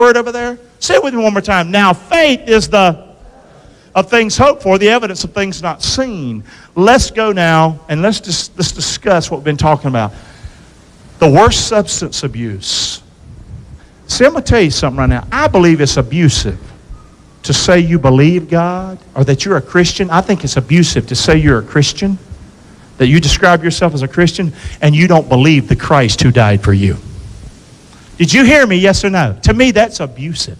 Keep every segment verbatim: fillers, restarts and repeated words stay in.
word over there? Say it with me one more time. Now faith is the of things hoped for, the evidence of things not seen. Let's go now and let's just let's discuss what we've been talking about. The worst substance abuse. See, I'm going to tell you something right now. I believe it's abusive to say you believe God or that you're a Christian. I think it's abusive to say you're a Christian, that you describe yourself as a Christian and you don't believe the Christ who died for you. Did you hear me, yes or no? To me, that's abusive.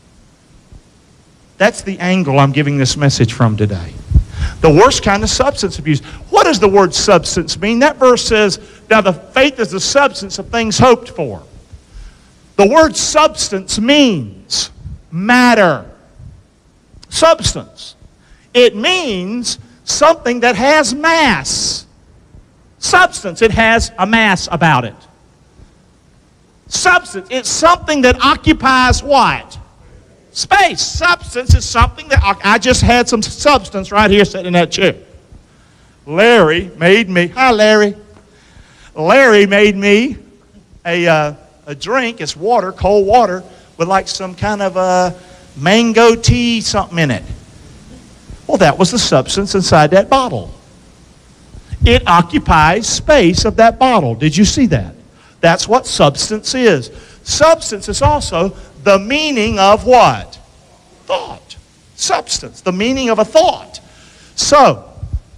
That's the angle I'm giving this message from today. The worst kind of substance abuse. What does the word substance mean? That verse says, now the faith is the substance of things hoped for. The word substance means matter. Substance. It means something that has mass. Substance, it has a mass about it. Substance, it's something that occupies what? Space. Substance is something that, I just had some substance right here sitting in that chair. Larry made me, hi Larry. Larry made me a, uh, a drink. It's water, cold water, with like some kind of a mango tea something in it. Well, that was the substance inside that bottle. It occupies space of that bottle. Did you see that? That's what substance is. Substance is also the meaning of what? Thought. Substance. The meaning of a thought. So,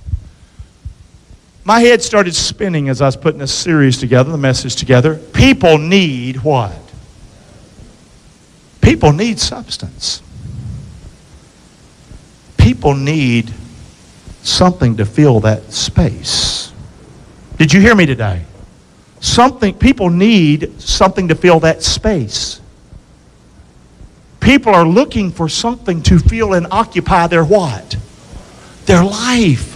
my head started spinning as I was putting this series together, the message together. People need what? People need substance. People need something to fill that space. Did you hear me today? Something, people need something to fill that space. People are looking for something to fill and occupy their what? Their life.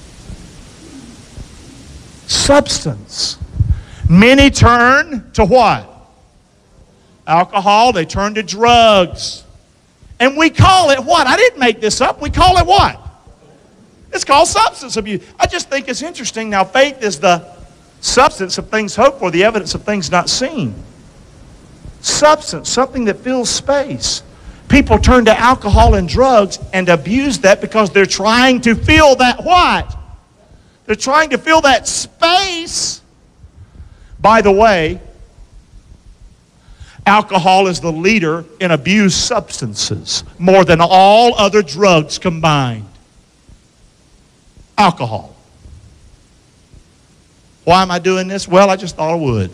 Substance. Many turn to what? Alcohol. They turn to drugs. And we call it what? I didn't make this up. We call it what? It's called substance abuse. I just think it's interesting. Now, faith is the substance of things hoped for, the evidence of things not seen. Substance, something that fills space. People turn to alcohol and drugs and abuse that because they're trying to fill that what? They're trying to fill that space. By the way, alcohol is the leader in abused substances more than all other drugs combined. Alcohol. Why am I doing this? Well, I just thought I would.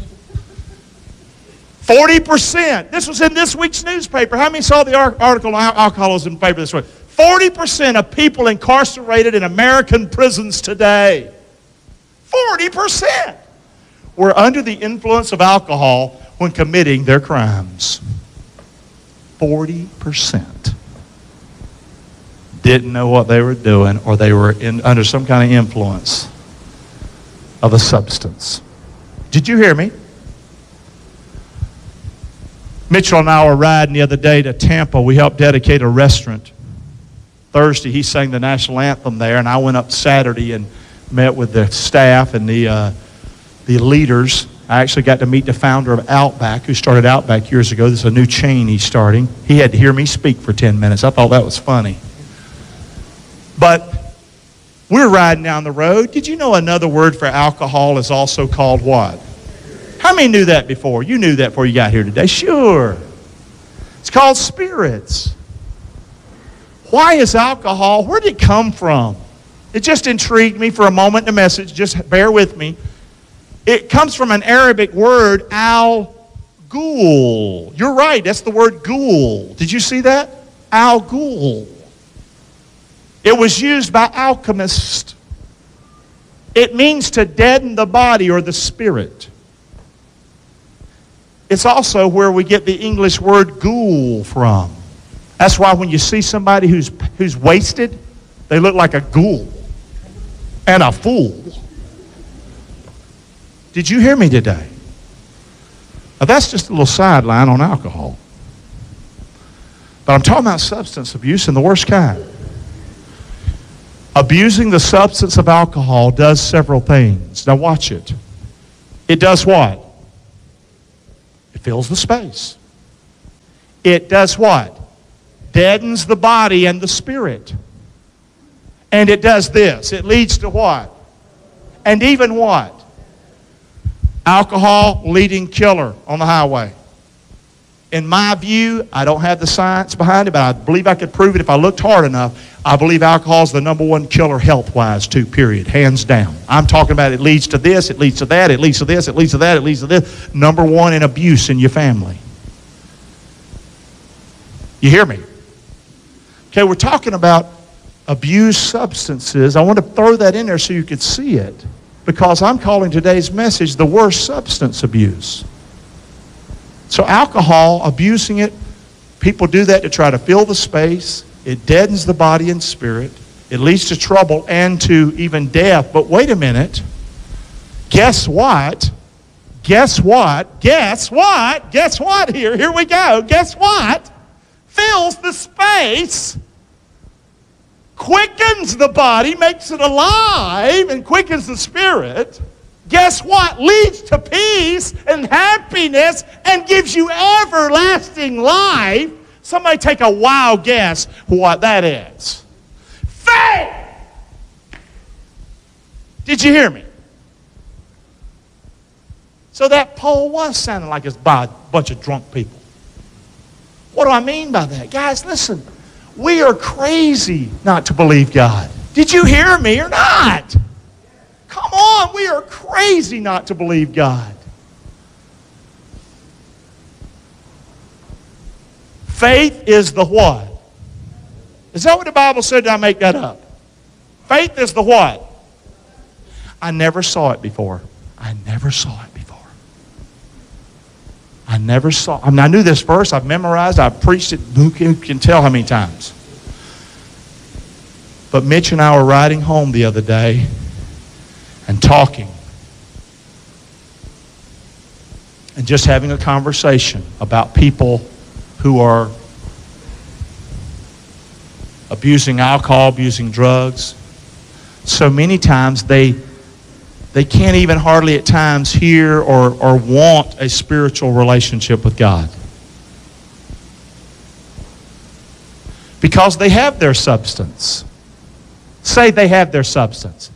forty percent. This was in this week's newspaper. How many saw the article on alcoholism in the paper this week? forty percent of people incarcerated in American prisons today, forty percent were under the influence of alcohol when committing their crimes. forty percent didn't know what they were doing, or they were in, under some kind of influence of a substance. Did you hear me? Mitchell and I were riding the other day to Tampa. We helped dedicate a restaurant. Thursday, he sang the national anthem there, and I went up Saturday and met with the staff and the uh, the leaders. I actually got to meet the founder of Outback, who started Outback years ago. This is a new chain he's starting. He had to hear me speak for ten minutes. I thought that was funny. But we're riding down the road. Did you know another word for alcohol is also called what? How many knew that before? You knew that before you got here today. Sure. It's called spirits. Why is alcohol? Where did it come from? It just intrigued me for a moment in the message. Just bear with me. It comes from an Arabic word, al-ghul. You're right, that's the word ghul. Did you see that? Al-ghul. It was used by alchemists. It means to deaden the body or the spirit. It's also where we get the English word ghoul from. That's why when you see somebody who's, who's wasted, they look like a ghoul and a fool. Did you hear me today? Now, that's just a little sideline on alcohol. But I'm talking about substance abuse and the worst kind. Abusing the substance of alcohol does several things. Now watch it. It does what? It fills the space. It does what? Deadens the body and the spirit. And it does this. It leads to what? And even what? Alcohol, leading killer on the highway. In my view, I don't have the science behind it, but I believe I could prove it if I looked hard enough. I believe alcohol is the number one killer health-wise, too, period. Hands down. I'm talking about it leads to this, it leads to that, it leads to this, it leads to that, it leads to this. Number one in abuse in your family. You hear me? Okay, we're talking about abused substances. I want to throw that in there so you could see it, because I'm calling today's message the worst substance abuse. So alcohol, abusing it, people do that to try to fill the space. It deadens the body and spirit. It leads to trouble and to even death. But wait a minute. Guess what? Guess what? Guess what? Guess what here? Here we go. Guess what? Fills the space, quickens the body, makes it alive, and quickens the spirit. Guess what? Leads to peace and happiness and gives you everlasting life. Somebody take a wild guess what that is. Faith! Did you hear me? So that poll was sounding like it's by a bunch of drunk people. What do I mean by that? Guys, listen. We are crazy not to believe God. Did you hear me or not? Come on, we are crazy not to believe God. Faith is the what? Is that what the Bible said? Did I make that up? Faith is the what? I never saw it before. I never saw it before. I never saw, I mean, I knew this verse, I've memorized, I've preached it, who can, can tell how many times. But Mitch and I were riding home the other day and talking and just having a conversation about people who are abusing alcohol, abusing drugs. So many times they they can't even hardly at times hear or, or want a spiritual relationship with God. Because they have their substance. Say they have their substance.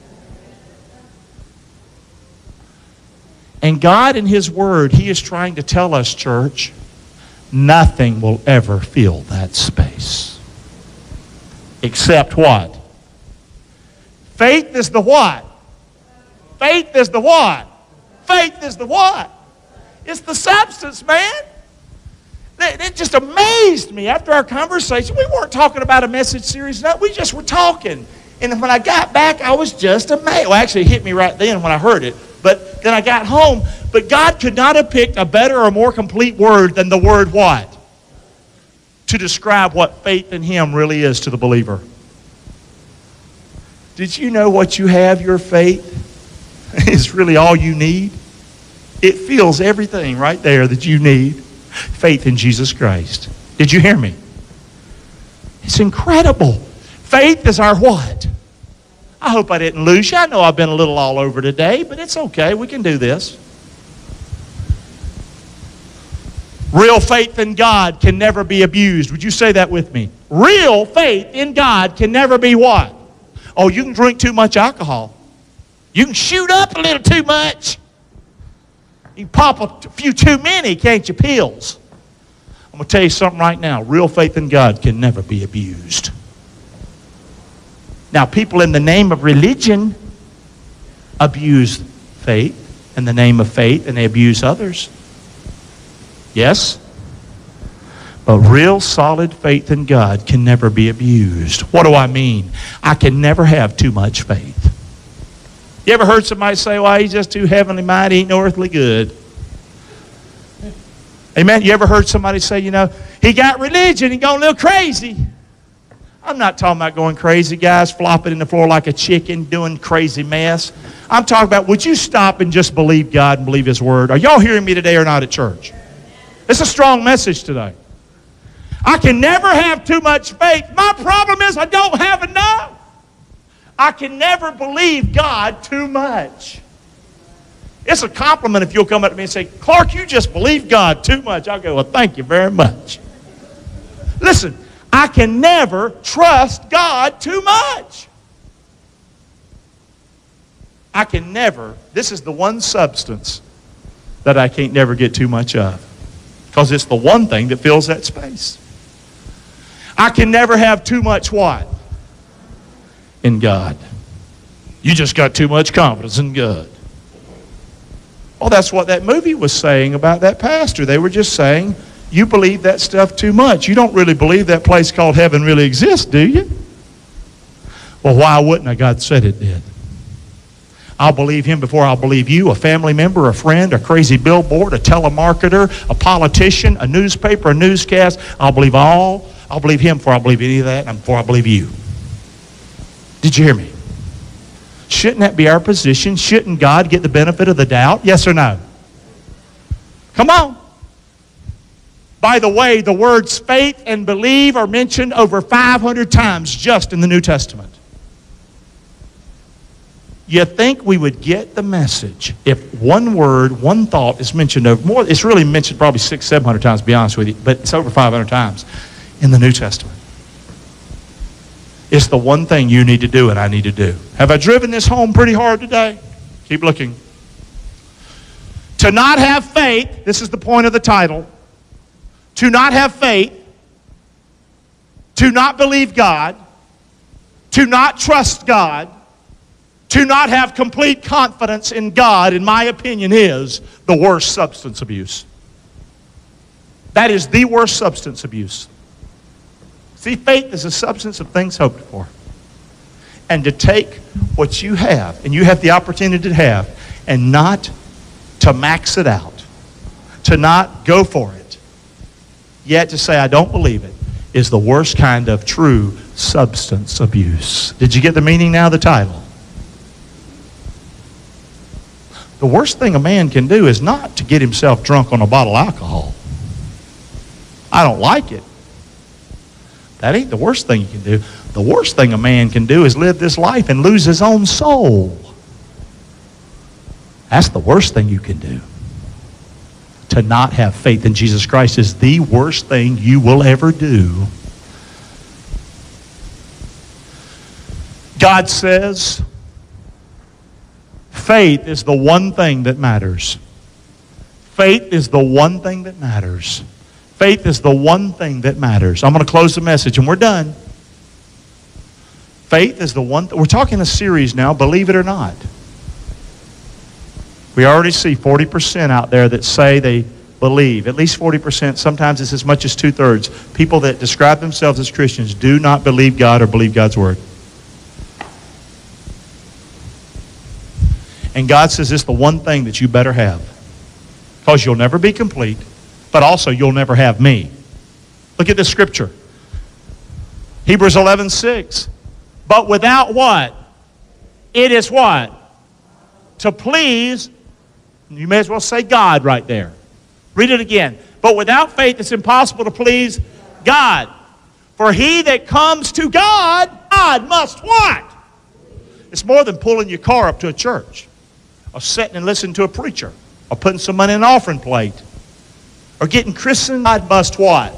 And God in His Word, He is trying to tell us, church, nothing will ever fill that space. Except what? Faith is the what? Faith is the what? Faith is the what? It's the substance, man. It just amazed me after our conversation. We weren't talking about a message series. No, we just were talking. And when I got back, I was just amazed. Well, actually, it hit me right then when I heard it. But then I got home. But God could not have picked a better or more complete word than the word what? To describe what faith in Him really is to the believer. Did you know what you have, your faith, is really all you need? It fills everything right there that you need. Faith in Jesus Christ. Did you hear me? It's incredible. Faith is our what? I hope I didn't lose you. I know I've been a little all over today, but it's okay. We can do this. Real faith in God can never be abused. Would you say that with me? Real faith in God can never be what? Oh, you can drink too much alcohol. You can shoot up a little too much. You can pop a few too many, can't you, pills? I'm going to tell you something right now. Real faith in God can never be abused. Now, people in the name of religion abuse faith in the name of faith, and they abuse others. Yes? But real solid faith in God can never be abused. What do I mean? I can never have too much faith. You ever heard somebody say, well, he's just too heavenly minded, he ain't no earthly good? Amen? You ever heard somebody say, you know, he got religion, he gone a little crazy? I'm not talking about going crazy, guys, flopping in the floor like a chicken, doing crazy mess. I'm talking about, would you stop and just believe God and believe His Word? Are y'all hearing me today or not at church? It's a strong message today. I can never have too much faith. My problem is I don't have enough. I can never believe God too much. It's a compliment if you'll come up to me and say, Clark, you just believe God too much. I'll go, well, thank you very much. Listen, I can never trust God too much. I can never, this is the one substance that I can't never get too much of. Because it's the one thing that fills that space. I can never have too much what? In God. You just got too much confidence in God. Well, that's what that movie was saying about that pastor. They were just saying, you believe that stuff too much. You don't really believe that place called heaven really exists, do you? Well, why wouldn't I? God said it did. I'll believe him before I'll believe you, a family member, a friend, a crazy billboard, a telemarketer, a politician, a newspaper, a newscast. I'll believe all. I'll believe him before I believe any of that and before I believe you. Did you hear me? Shouldn't that be our position? Shouldn't God get the benefit of the doubt? Yes or no? Come on. By the way, the words faith and believe are mentioned over five hundred times just in the New Testament. You think we would get the message if one word, one thought is mentioned over more? It's really mentioned probably six, seven hundred times, to be honest with you, but it's over five hundred times in the New Testament. It's the one thing you need to do and I need to do. Have I driven this home pretty hard today? Keep looking. To not have faith, this is the point of the title. To not have faith, to not believe God, to not trust God, to not have complete confidence in God, in my opinion, is the worst substance abuse. That is the worst substance abuse. See, faith is a substance of things hoped for. And to take what you have, and you have the opportunity to have, and not to max it out, to not go for it, yet to say, I don't believe it, is the worst kind of true substance abuse. Did you get the meaning now of the title? The worst thing a man can do is not to get himself drunk on a bottle of alcohol. I don't like it. That ain't the worst thing you can do. The worst thing a man can do is live this life and lose his own soul. That's the worst thing you can do. To not have faith in Jesus Christ is the worst thing you will ever do. God says, faith is the one thing that matters. Faith is the one thing that matters. Faith is the one thing that matters. I'm going to close the message and we're done. Faith is the one. Th- we're talking a series now, believe it or not. We already see forty percent out there that say they believe. At least forty percent. Sometimes it's as much as two-thirds. People that describe themselves as Christians do not believe God or believe God's Word. And God says it's the one thing that you better have. Because you'll never be complete, but also you'll never have me. Look at this scripture. Hebrews eleven six. But without what? It is what? To please, you may as well say God right there. Read it again. But without faith it's impossible to please God. For he that comes to God, God must what? It's more than pulling your car up to a church, or sitting and listening to a preacher, or putting some money in an offering plate, or getting christened. God must what?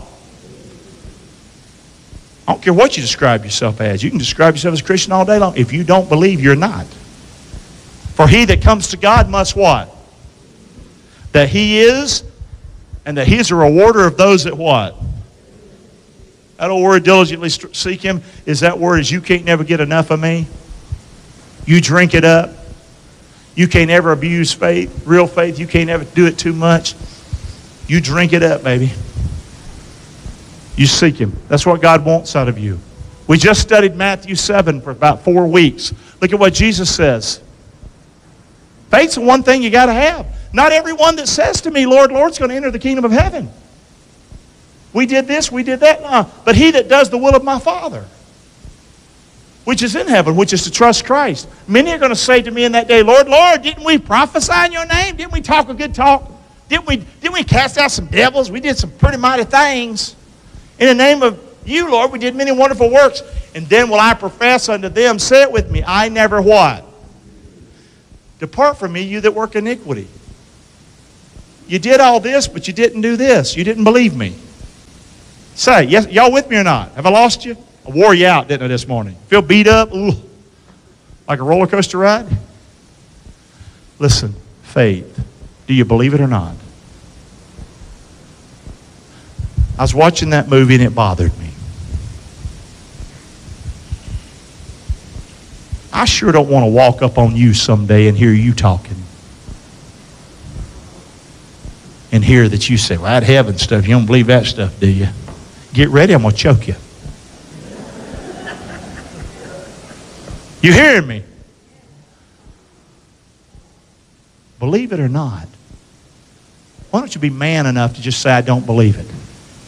I don't care what you describe yourself as. You can describe yourself as a Christian all day long. If you don't believe, you're not. For he that comes to God must what? That he is, and that he is a rewarder of those that what? That old word, diligently seek him, is that word is you can't never get enough of me. You drink it up. You can't ever abuse faith, real faith. You can't ever do it too much. You drink it up, baby. You seek him. That's what God wants out of you. We just studied Matthew seven for about four weeks. Look at what Jesus says. Faith's the one thing you got to have. Not everyone that says to me, Lord, Lord, is going to enter the kingdom of heaven. We did this, we did that. No. But he that does the will of my Father, which is in heaven, which is to trust Christ. Many are going to say to me in that day, Lord, Lord, didn't we prophesy in your name? Didn't we talk a good talk? Didn't we, didn't we cast out some devils? We did some pretty mighty things. In the name of you, Lord, we did many wonderful works. And then will I profess unto them, say it with me, I never what? Depart from me, you that work iniquity. You did all this, but you didn't do this. You didn't believe me. Say, yes, y'all with me or not? Have I lost you? I wore you out, didn't I, this morning? Feel beat up? Ooh, like a roller coaster ride? Listen, faith. Do you believe it or not? I was watching that movie and it bothered me. I sure don't want to walk up on you someday and hear you talking. And hear that you say, well, that heaven stuff, you don't believe that stuff, do you? Get ready, I'm going to choke you. You hearing me? Believe it or not, why don't you be man enough to just say, I don't believe it?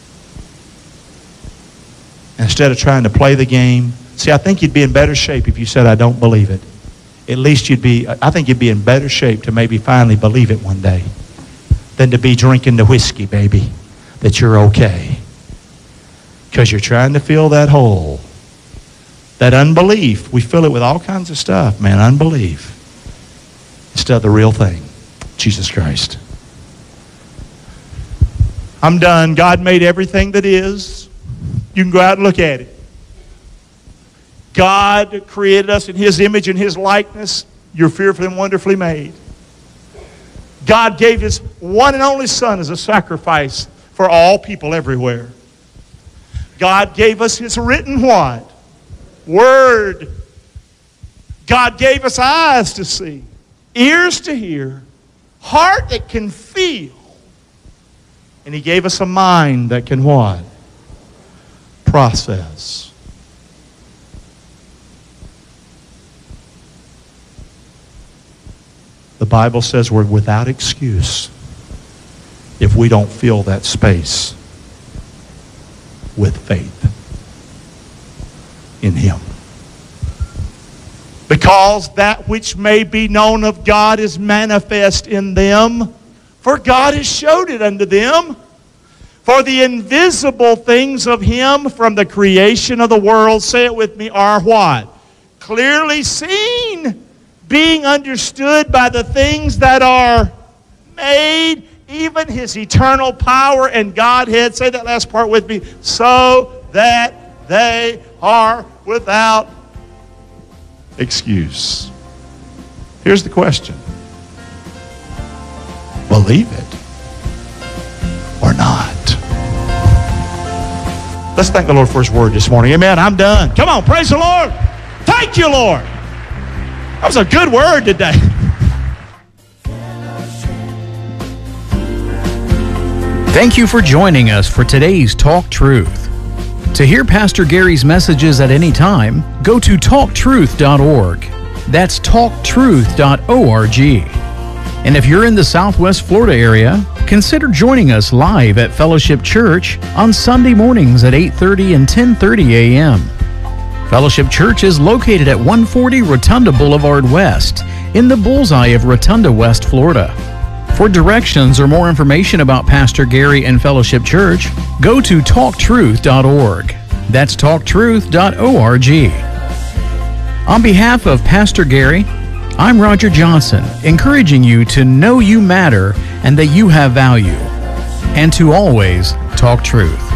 Instead of trying to play the game. See, I think you'd be in better shape if you said, I don't believe it. At least you'd be, I think you'd be in better shape to maybe finally believe it one day than to be drinking the whiskey, baby, that you're okay. Because you're trying to fill that hole. That unbelief, we fill it with all kinds of stuff, man, unbelief. Instead of the real thing, Jesus Christ. I'm done. God made everything that is. You can go out and look at it. God created us in His image and His likeness. You're fearfully and wonderfully made. God gave His one and only Son as a sacrifice for all people everywhere. God gave us His written what? Word. God gave us eyes to see, ears to hear, heart that can feel. And He gave us a mind that can what? Process. The Bible says we're without excuse if we don't fill that space with faith in Him. Because that which may be known of God is manifest in them, for God has showed it unto them. For the invisible things of Him from the creation of the world, say it with me, are what? Clearly seen, being understood by the things that are made, even His eternal power and Godhead. Say that last part with me. So that they are without excuse. Here's the question. Believe it or not? Let's thank the Lord for His word this morning. Amen. I'm done. Come on, praise the Lord. Thank you, Lord. That was a good word today. Thank you for joining us for today's Talk Truth. To hear Pastor Gary's messages at any time, go to talk truth dot org. That's talk truth dot org. And if you're in the Southwest Florida area, consider joining us live at Fellowship Church on Sunday mornings at eight thirty and ten thirty a.m. Fellowship Church is located at one forty Rotunda Boulevard West in the bullseye of Rotunda, West Florida. For directions or more information about Pastor Gary and Fellowship Church, go to talk truth dot org. That's talk truth dot org. On behalf of Pastor Gary, I'm Roger Johnson, encouraging you to know you matter and that you have value, and to always talk truth.